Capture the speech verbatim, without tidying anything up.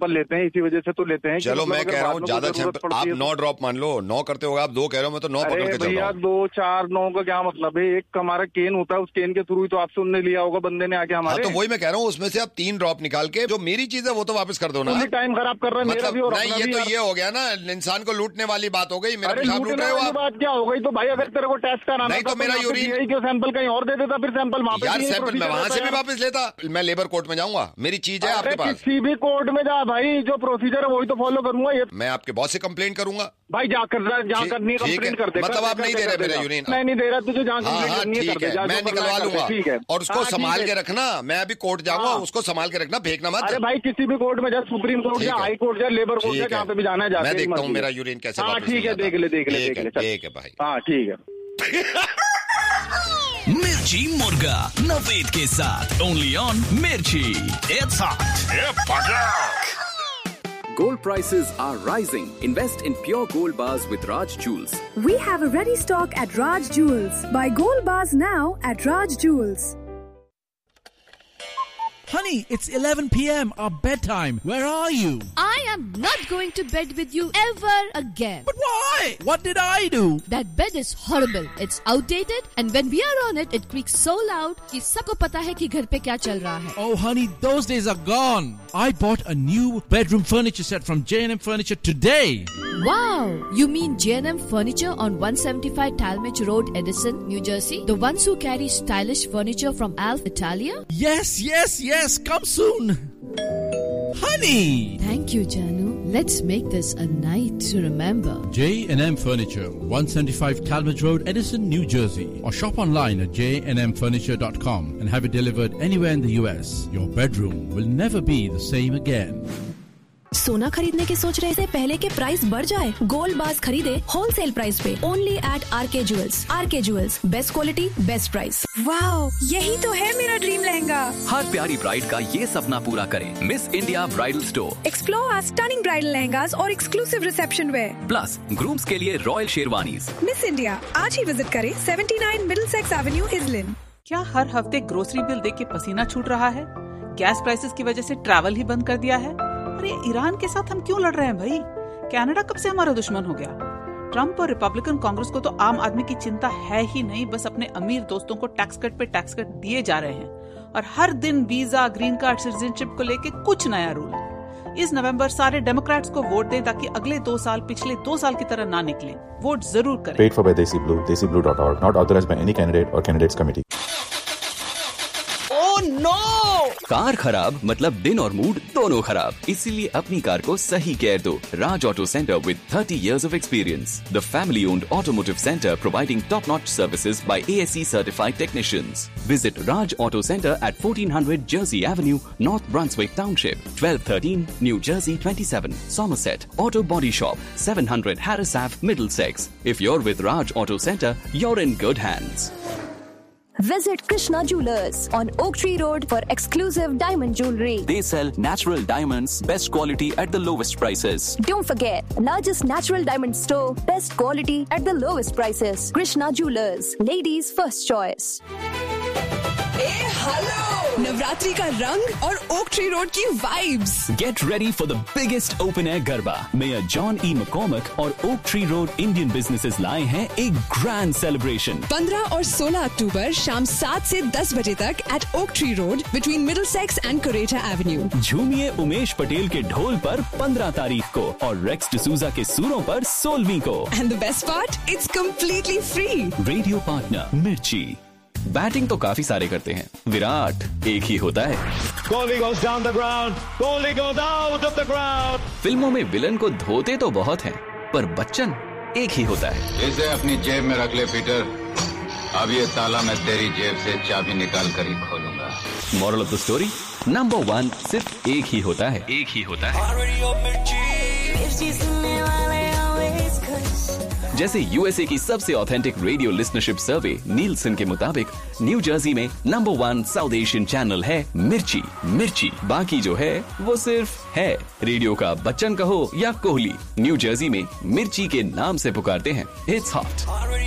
Sample लेते हैं, इसी वजह से तो लेते हैं। चलो मैं कह रहा हूँ ज्यादा सैंपल, आप नौ ड्रॉप मान लो, नौ करते हो आप, दो कह रहे हो, मैं तो नौ पकड़ के चल रहा हूँ। भैया दो चार नौ का क्या मतलब है? एक हमारा केन होता है, उस केन के थ्रू ही तो आपसे उनने लिया होगा बंदे ने आके हमारे। हाँ, तो वही मैं कह रहा हूँ, उसमें से आप तीन ड्रॉप निकाल के जो मेरी चीज है वो तो वापस कर दो ना। टाइम खराब कर रहा है मेरा भी और नहीं, ये तो ये हो गया ना, इंसान को लूटने वाली बात हो गई। मेरा पेशाब लूट रहे हो आप। बात क्या हो गई? तो भाई अगर तेरे को टेस्ट कराना नहीं तो मेरा यूरिन क्यों सैंपल कहीं और दे देता, फिर सैंपल वहाँ पे यार सैंपल मैं वहाँ से भी वापस लेता। मैं लेबर कोर्ट में जाऊंगा, मेरी चीज है आपके पास। किसी भी कोर्ट में जा भाई, जो प्रोसीजर है वही तो फॉलो करूंगा। ये मैं आपके बॉस से कंप्लेंट करूंगा भाई, जाकर जहाँ करनी कंप्लेंट कर दे। मतलब आप नहीं दे रहे मेरा यूरिन? मैं नहीं दे रहा तुझे, जहाँ कंप्लेंट करनी है कर दे, मैं निकलवा लूंगा। ठीक है, और उसको संभाल के रखना। मैं अभी कोर्ट जाऊंगा, उसको संभाल के रखना, फेंकना मत। अरे भाई किसी भी कोर्ट में जा, सुप्रीम कोर्ट जा, हाई कोर्ट जा, लेबर कोर्ट जा, जहाँ पे भी जाना है। मैं देखता हूँ मेरा यूरिन कैसे। हाँ ठीक है, देख ले देख ले देख ले। ठीक है भाई, हाँ ठीक है। मिर्ची मुर्गा नवेद के साथ ओनली ऑन मिर्ची। It's hot. Gold prices are rising. Invest in pure gold bars with Raj Jewels. We have a ready stock at Raj Jewels. Buy gold bars now at Raj Jewels. Honey, it's eleven p.m. Our bedtime. Where are you? I am not going to bed with you ever again. But why? What did I do? That bed is horrible. It's outdated and when we are on it, it creaks so loud कि सबको पता है कि घर पे क्या चल रहा है. Oh honey, those days are gone. I bought a new bedroom furniture set from J and M Furniture today. Wow! You mean J and M Furniture on one seventy-five Talmadge Road, Edison, New Jersey? The ones who carry stylish furniture from Alf Italia? Yes, yes, yes. Come soon. Honey! Thank you, Janu. Let's make this a night to remember. J and M Furniture, one seventy-five Talmadge Road, Edison, New Jersey. Or shop online at j n m furniture dot com and have it delivered anywhere in the U S. Your bedroom will never be the same again. सोना खरीदने की सोच रहे थे, पहले के price बढ़ जाए? गोल्ड बार्स खरीदे होलसेल प्राइस पे only eight R K jewels. R K jewels, best quality best price. Wow, यही तो है मेरा ड्रीम लहंगा। हर प्यारी ब्राइड का ये सपना पूरा करें miss India bridal store. Explore our stunning bridal lehengas और exclusive reception where. Plus grooms के लिए रॉयल शेरवानीज। मिस इंडिया आज ही विजिट करें सेवेंटी नाइन मिडलसेक्स एवेन्यू, इजलिन। क्या हर हफ्ते ग्रोसरी बिल देख के पसीना छूट रहा है? गैस प्राइसेस की वजह से ट्रैवल ही बंद कर दिया है? अरे ईरान के साथ हम क्यों लड़ रहे हैं भाई? कनाडा कब से हमारा दुश्मन हो गया? ट्रम्प और रिपब्लिकन कांग्रेस को तो आम आदमी की चिंता है ही नहीं, बस अपने अमीर दोस्तों को टैक्स कट पे टैक्स कट दिए जा रहे हैं और हर दिन वीजा, ग्रीन कार्ड, सिटीजनशिप को लेके कुछ नया रूल। इस नवंबर सारे डेमोक्रेट्स को वोट दें ताकि अगले दो साल पिछले दो साल की तरह ना निकले। वोट जरूर करें। Paid for by Desi Blue, desi blue dot org. Not authorized by any candidate or candidates committee. Oh no! Car खराब मतलब दिन और मूड दोनों खराब, इसीलिए अपनी कार को सही केयर दो। राज auto centre with thirty years of experience. The family-owned automotive center providing top-notch services by A S E certified technicians. Visit Raj Auto Center at fourteen hundred Jersey Avenue, North Brunswick Township, twelve thirteen New Jersey twenty-seven, Somerset. Auto Body Shop, seven hundred Harris Ave, Middlesex. If you're with Raj Auto Center, you're in good hands. Visit Krishna Jewelers on Oak Tree Road for exclusive diamond jewelry. They sell natural diamonds, best quality at the lowest prices. Don't forget, largest natural diamond store, best quality at the lowest prices. Krishna Jewelers, ladies' first choice. A hello, Navratri का रंग और oak tree road की vibes. Get ready for the biggest open air garba. Mayor John E. McCormack और Oak Tree Road Indian businesses लाए हैं एक grand celebration। पंद्रह और सोलह अक्टूबर शाम सात से दस बजे तक eight oak tree road between Middlesex and Coretta Avenue. झूमिए Umesh Patel के ढोल पर पंद्रह तारीख को और रेक्स डिसूजा के सुरों पर सोलहवीं को। And the best part, it's completely free. Radio partner मिर्ची। बैटिंग तो काफी सारे करते हैं, विराट एक ही होता है। Kohli goes down the ground, Kohli goes out of the ground. फिल्मों में विलन को धोते तो बहुत हैं, पर बच्चन एक ही होता है। इसे अपनी जेब में रख ले पीटर, अब ये ताला मैं तेरी जेब से चाबी निकाल कर ही खोलूंगा। Moral of the story, number one सिर्फ एक ही होता है, एक ही होता है। जैसे यूएसए की सबसे ऑथेंटिक रेडियो लिसनरशिप सर्वे नीलसन के मुताबिक न्यू जर्सी में number one south Asian channel है मिर्ची। मिर्ची बाकी जो है वो सिर्फ है। रेडियो का बच्चन कहो या कोहली, न्यू जर्सी में मिर्ची के नाम से पुकारते हैं। It's hot.